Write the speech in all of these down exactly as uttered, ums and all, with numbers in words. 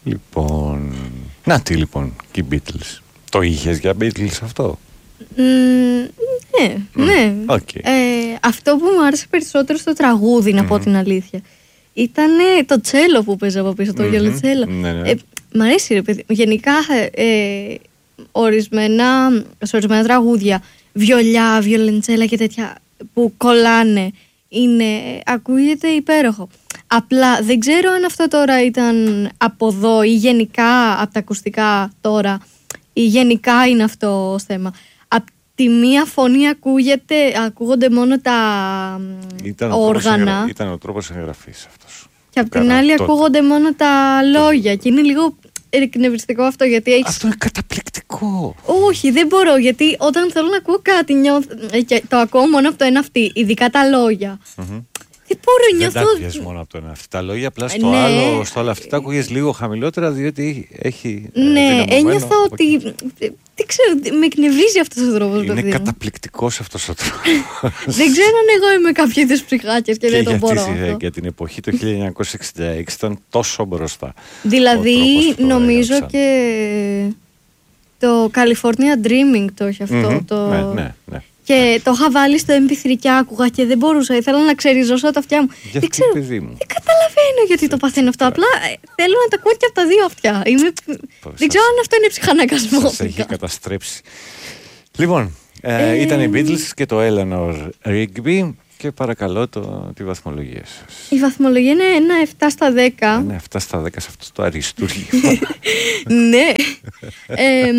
Λοιπόν, να τι λοιπόν και οι Beatles. Το είχες για Beatles αυτό? Mm, ναι, mm. ναι. Okay. Ε, αυτό που μου άρεσε περισσότερο στο τραγούδι, να mm. πω την αλήθεια, ήταν το τσέλο που παίζα από πίσω, το mm-hmm. βιολετσέλο. Ναι, ναι. Ε, μ' αρέσει ρε παιδί. Γενικά ε, ορισμένα, σε ορισμένα τραγούδια, βιολιά, βιολεντσέλα και τέτοια που κολλάνε, είναι, ακούγεται υπέροχο. Απλά δεν ξέρω αν αυτό τώρα ήταν από εδώ ή γενικά από τα ακουστικά τώρα, ή γενικά είναι αυτό το θέμα. Απ' τη μία φωνή ακούγεται, ακούγονται μόνο τα ήταν όργανα. Εγγρα... Ήταν ο τρόπος εγγραφής αυτός. Και απ' την άλλη τότε ακούγονται μόνο τα λόγια. Και είναι λίγο εκνευριστικό αυτό, γιατί έχεις... Αυτό είναι καταπληκτικό. Όχι, δεν μπορώ, γιατί όταν θέλω να ακούω κάτι νιώθω... και το ακούω μόνο από το ένα αυτή, ειδικά τα λόγια. Mm-hmm. Δεν μπορώ, νιώθω... Δεν τα ακούγες μόνο από το ένα αυτή τα λόγια, απλά στο, ναι. άλλο, στο άλλο αυτή τα ακούγες λίγο χαμηλότερα, διότι έχει... Ναι, ένιωθα ότι... Δεν ξέρω, με εκνευρίζει αυτός ο τρόπος. Είναι καταπληκτικός αυτός ο τρόπος. Δεν ξέρω αν εγώ είμαι κάποιο είδους ψυχάκιας και, και δεν το μπορώ. Και για την εποχή το χίλια εννιακόσια εξήντα έξι ήταν τόσο μπροστά. Δηλαδή νομίζω έγραψαν. Και το California Dreaming το έχει αυτό. Mm-hmm. Το... Ναι, ναι, ναι. Και ναι. το είχα βάλει στο εμ πι θρι και άκουγα και δεν μπορούσα. Ήθελα να ξεριζώσω τα αυτιά μου. Γιατί, δεν ξέρω, παιδί μου. Δεν καταλαβαίνω γιατί το παθαίνω αυτό. Απλά θέλω να τα ακούω και από τα δύο αυτιά. Είμαι... Δεν ξέρω αν αυτό είναι ψυχαναγκασμό. Σας έχει καταστρέψει. Λοιπόν, ε, ε... ήταν οι Beatles και το Eleanor Rigby. Και παρακαλώ το, τη βαθμολογία σας. Η βαθμολογία είναι ένα επτά στα δέκα. Ένα επτά στα δέκα σε αυτό το αριστούργιο. Ναι. ε,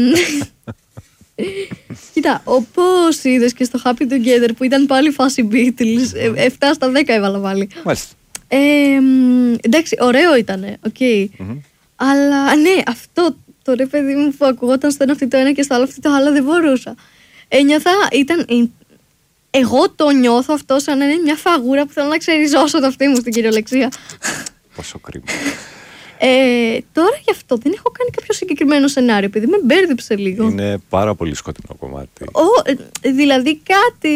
Κοίτα, όπως είδες και στο Happy Together που ήταν πάλι φάση Beatles, επτά στα δέκα έβαλα πάλι. Μάλιστα. Ε, εντάξει, ωραίο ήτανε, οκ. Okay. Mm-hmm. Αλλά ναι, αυτό το ρε παιδί μου που ακουγόταν στο ένα αυτή το ένα και στο άλλο αυτή το άλλο δεν μπορούσα. Ένιωθα, ήταν... Εγώ το νιώθω αυτό σαν να είναι μια φαγούρα που θέλω να ξεριζώσω το αυτί μου στην κυριολεξία. Πόσο κρίμα. Ε, τώρα γι' αυτό δεν έχω κάνει κάποιο συγκεκριμένο σενάριο, επειδή με μπέρδεψε λίγο. Είναι πάρα πολύ σκοτεινό κομμάτι. Ο, δηλαδή κάτι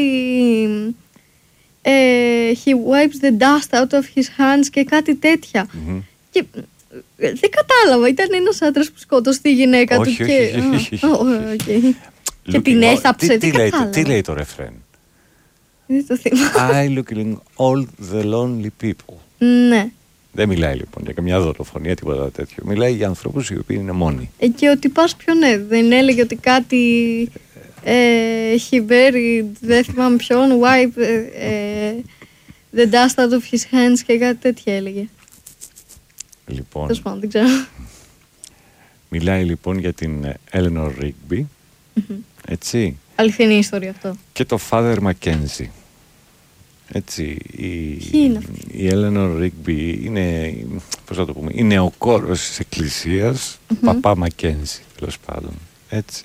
ε, he wipes the dust out of his hands και κάτι τέτοια. Mm-hmm. Και ε, δεν κατάλαβα, ήταν ένας άντρας που σκότωσε τη γυναίκα όχι, του όχι, και, όχι, όχι, oh, okay. και την έθαψε. Τι, τι, λέει, τι λέει το ρεφρέν? Δεν το θυμάμαι. I looking all the lonely people. Ναι. Δεν μιλάει λοιπόν για καμιά δολοφονία, τίποτα τέτοιο. Μιλάει για ανθρώπους οι οποίοι είναι μόνοι. Ε, και ότι πας πιο ναι. Δεν έλεγε ότι κάτι ε, he buried, δεν θυμάμαι ποιον, wipe ε, the dust out of his hands και κάτι τέτοια έλεγε. Λοιπόν. Τέλος πάντων, δεν ξέρω. Μιλάει λοιπόν για την Eleanor Rigby. Mm-hmm. Έτσι. Αληθινή ιστορία αυτό. Και το Father Mackenzie. Έτσι, η, είναι η Eleanor Rigby είναι, πώς θα το πούμε, είναι ο κόρος της εκκλησίας, mm-hmm. παπά Μακένζι, τέλος πάντων, έτσι.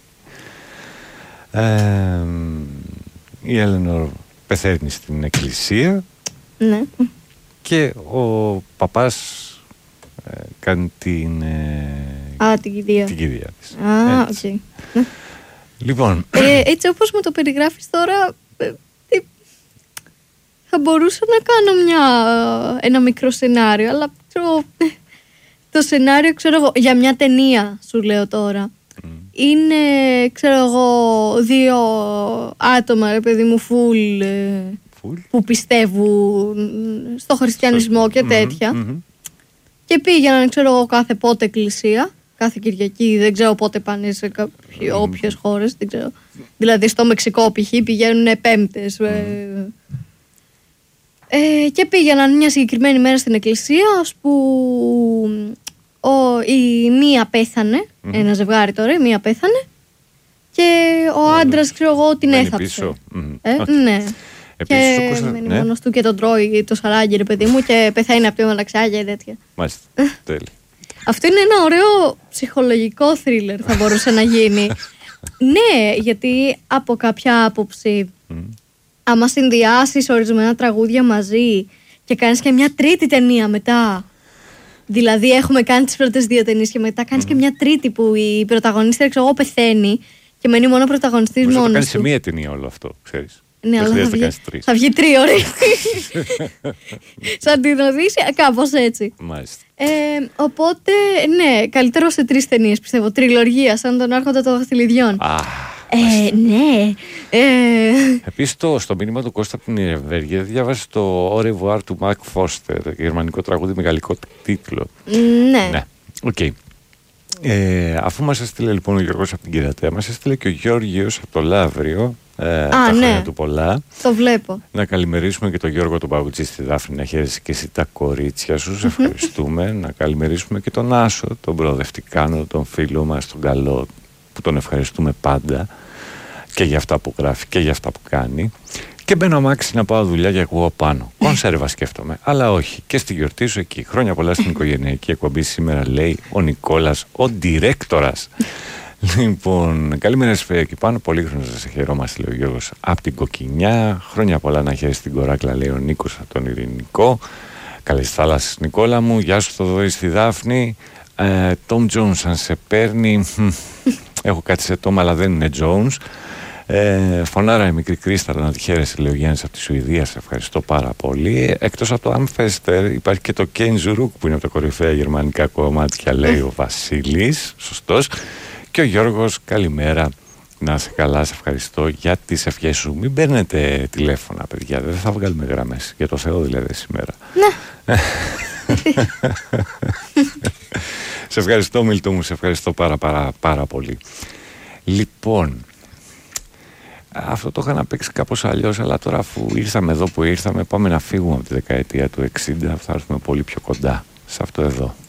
Ε, η Eleanor πεθαίνει στην εκκλησία, ναι. Και ο παπάς ε, κάνει την, ε, Α, την κηδεία. την κηδεία της. Α, οκ. Okay. Λοιπόν. Ε, έτσι όπως μου το περιγράφεις τώρα, ε, θα μπορούσα να κάνω μια, ένα μικρό σενάριο, αλλά ξέρω, το σενάριο ξέρω εγώ, για μια ταινία σου λέω τώρα. Mm. Είναι ξέρω εγώ δύο άτομα ρε παιδί μου φουλ, full. Που πιστεύουν στο χριστιανισμό και τέτοια. Mm-hmm. Και πήγαιναν ξέρω εγώ κάθε πότε εκκλησία, κάθε Κυριακή, δεν ξέρω πότε πάνε σε κάποιες mm. όποιες χώρες, δεν ξέρω. Δηλαδή στο Μεξικό π.χ. πηγαίνουν πέμπτες. Mm. Ε, και πήγαιναν μια συγκεκριμένη μέρα στην εκκλησία, ώσπου ο, η μία πέθανε, mm-hmm. ένα ζευγάρι τώρα, η μία πέθανε και ο mm-hmm. άντρας, ξέρω εγώ, την έθαψε. Mm-hmm. Ε, okay. Ναι. Επίσης, και ακούσα, μένει ναι. μόνος του και τον τρώει το σαράγγι, ρε παιδί μου, και πεθαίνει από τη μοναξιά και τέτοια. Μάλιστα, τέλει. Αυτό είναι ένα ωραίο ψυχολογικό θρίλερ, θα μπορούσε να γίνει. Ναι, γιατί από κάποια άποψη... Mm. Άμα συνδυάσεις ορισμένα τραγούδια μαζί και κάνεις και μια τρίτη ταινία μετά. Δηλαδή έχουμε κάνει τις πρώτες δύο ταινίες και μετά κάνεις mm. και μια τρίτη που η πρωταγωνίστρια ξέρω εγώ πεθαίνει και μένει μόνο ο πρωταγωνιστής μόνος του. Θα το κάνεις σε μία ταινία όλο αυτό, ξέρεις. Ναι, αλλά θα βγει, θα βγει τρία ωραία. Σαν την Οδύσσεια, κάπως έτσι. Μάλιστα. Ε, οπότε, ναι, καλύτερο σε τρεις ταινίες πιστεύω. Τριλογία, σαν τον Άρχοντα των Δαχτυλιδιών. Α, ε, ναι. Ε... Επίσης στο μήνυμα του Κώστα από την Ιρεβέργεια διάβασε το Au revoir του Mark Foster, γερμανικό τραγούδι με γαλλικό τίτλο. Ναι. Ναι, οκ. Okay. Ε, αφού μας έστειλε λοιπόν ο Γιώργος από την Κυρατέα, μας έστειλε και ο Γιώργιος από το Λαύριο. Ε, Α, τα χρόνια ναι. του πολλά. Το βλέπω. Να καλημερίσουμε και τον Γιώργο τον Παγκουτζή στη Δάφνη, να χαίρεσαι και εσύ τα κορίτσια σου. Σε ευχαριστούμε. Να καλημερίσουμε και τον Άσο, τον προοδευτικάνο, τον φίλο μας, τον καλό, που τον ευχαριστούμε πάντα και για αυτά που γράφει και για αυτά που κάνει. Και μπαίνω αμάξι να πάω δουλειά και ακούω πάνω. Κονσέρβα σκέφτομαι. Αλλά όχι. Και στη γιορτή σου εκεί. Χρόνια πολλά στην οικογενειακή εκπομπή σήμερα, λέει ο Νικόλας, ο ντιρέκτορας. Λοιπόν, καλημέρα σας εκεί πάνω. Πολύ χρόνο σας χαιρόμαστε, λέει ο Γιώργος από την Κοκκινιά. Χρόνια πολλά να χαίρεσαι την κοράκλα, λέει ο Νίκος από τον Ειρηνικό. Καλές θάλασσες, Νικόλα μου. Γεια σου, Θοδωρή στη Δάφνη. Τόμ Τζόνς, αν σε παίρνει. Έχω κάτι σε Τόμ, αλλά δεν είναι Τζόνς. Ε, φωνάρα η μικρή Κρίσταλα, να τη χαίρεσαι, λέει ο Γιάννης από τη Σουηδία. Σε ευχαριστώ πάρα πολύ. Εκτός από το Αμφέστερ υπάρχει και το Κέινζουρούκ που είναι από τα κορυφαία γερμανικά κομμάτια, λέει ο Βασίλης. Σωστός. Και ο Γιώργος, καλημέρα. Να σε καλά, σε ευχαριστώ για τις ευχές σου. Μην παίρνετε τηλέφωνα, παιδιά. Δεν θα βγάλουμε γραμμές. Για το Θεό δηλαδή σήμερα. Ναι. Σε ευχαριστώ, Μίλτο μου. Σε ευχαριστώ πάρα πάρα πάρα πολύ. Λοιπόν, αυτό το είχα να παίξει κάπως αλλιώς, αλλά τώρα αφού ήρθαμε εδώ που ήρθαμε, πάμε να φύγουμε από τη δεκαετία του εξήντα. Θα έρθουμε πολύ πιο κοντά σε αυτό εδώ.